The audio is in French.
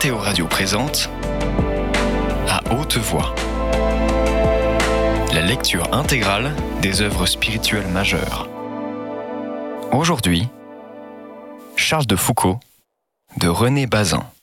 Inteo Radio présente À haute voix, la lecture intégrale des œuvres spirituelles majeures. Aujourd'hui, Charles de Foucauld de René Bazin.